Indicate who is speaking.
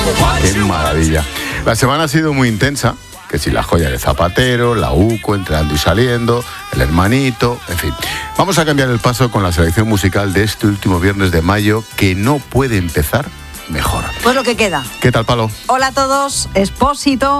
Speaker 1: ¡Qué maravilla! La semana ha sido muy intensa, que si la joya de Zapatero, la UCO, entrando y saliendo, el hermanito, en fin. Vamos a cambiar el paso con la selección musical de este último viernes de mayo, que no puede empezar mejor.
Speaker 2: Pues lo que queda.
Speaker 1: ¿Qué tal, Palo?
Speaker 2: Hola a todos, Expósito.